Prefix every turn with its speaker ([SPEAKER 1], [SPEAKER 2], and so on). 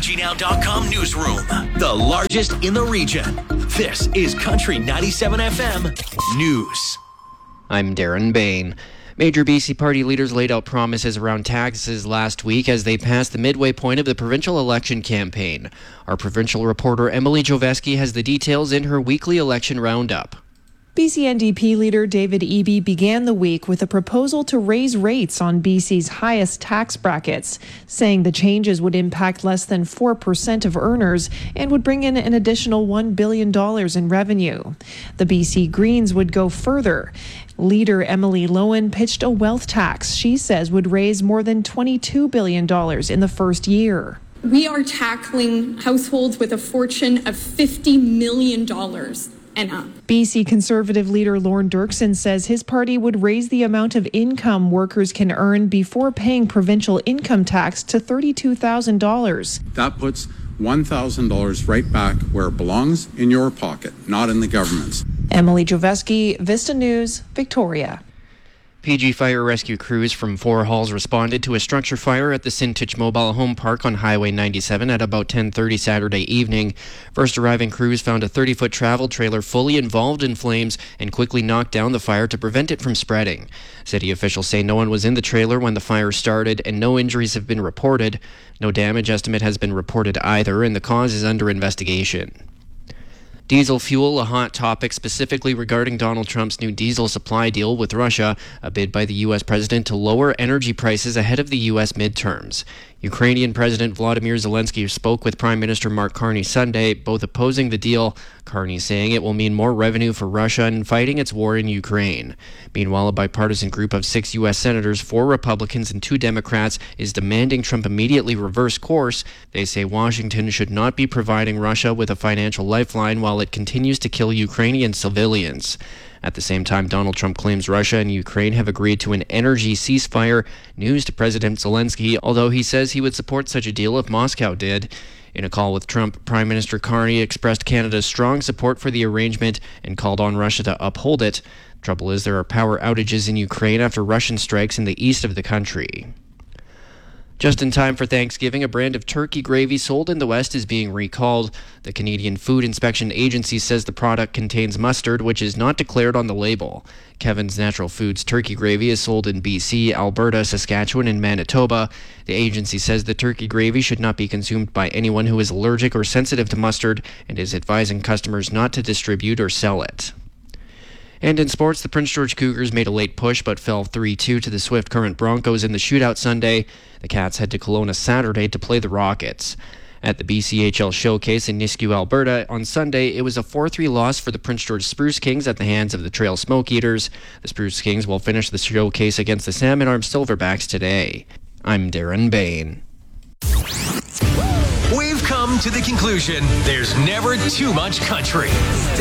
[SPEAKER 1] VGNow.com newsroom, the largest in the region. This is Country 97 FM News.
[SPEAKER 2] I'm Darren Bain. Major BC party leaders laid out promises around taxes last week as they passed the midway point of the provincial election campaign. Our provincial reporter Emily Joveski has the details in her weekly election roundup.
[SPEAKER 3] BC NDP leader David Eby began the week with a proposal to raise rates on BC's highest tax brackets, saying the changes would impact less than 4% of earners and would bring in an additional $1 billion in revenue. The BC Greens would go further. Leader Emily Lowen pitched a wealth tax she says would raise more than $22 billion in the first year.
[SPEAKER 4] We are tackling households with a fortune of $50 million.
[SPEAKER 3] BC Conservative leader Lorne Dirksen says his party would raise the amount of income workers can earn before paying provincial income tax to $32,000.
[SPEAKER 5] That puts $1,000 right back where it belongs, in your pocket, not in the government's.
[SPEAKER 3] Emily Joveski, Vista News, Victoria.
[SPEAKER 2] PG fire rescue crews from Four Halls responded to a structure fire at the Sintich Mobile Home Park on Highway 97 at about 10:30 Saturday evening. First arriving crews found a 30-foot travel trailer fully involved in flames and quickly knocked down the fire to prevent it from spreading. City officials say no one was in the trailer when the fire started and no injuries have been reported. No damage estimate has been reported either, and the cause is under investigation. Diesel fuel, a hot topic specifically regarding Donald Trump's new diesel supply deal with Russia, a bid by the U.S. president to lower energy prices ahead of the U.S. midterms. Ukrainian President Volodymyr Zelensky spoke with Prime Minister Mark Carney Sunday, both opposing the deal, Carney saying it will mean more revenue for Russia in fighting its war in Ukraine. Meanwhile, a bipartisan group of 6 U.S. senators, 4 Republicans and 2 Democrats, is demanding Trump immediately reverse course. They say Washington should not be providing Russia with a financial lifeline while it continues to kill Ukrainian civilians. At the same time, Donald Trump claims Russia and Ukraine have agreed to an energy ceasefire, news to President Zelensky, although he says he would support such a deal if Moscow did. In a call with Trump, Prime Minister Carney expressed Canada's strong support for the arrangement and called on Russia to uphold it. Trouble is, there are power outages in Ukraine after Russian strikes in the east of the country. Just in time for Thanksgiving, a brand of turkey gravy sold in the West is being recalled. The Canadian Food Inspection Agency says the product contains mustard, which is not declared on the label. Kevin's Natural Foods turkey gravy is sold in BC, Alberta, Saskatchewan, and Manitoba. The agency says the turkey gravy should not be consumed by anyone who is allergic or sensitive to mustard and is advising customers not to distribute or sell it. And in sports, the Prince George Cougars made a late push but fell 3-2 to the Swift Current Broncos in the shootout Sunday. The Cats head to Kelowna Saturday to play the Rockets. At the BCHL Showcase in Nisku, Alberta, on Sunday, it was a 4-3 loss for the Prince George Spruce Kings at the hands of the Trail Smoke Eaters. The Spruce Kings will finish the showcase against the Salmon Arm Silverbacks today. I'm Darren Bain.
[SPEAKER 1] We've come to the conclusion there's never too much country.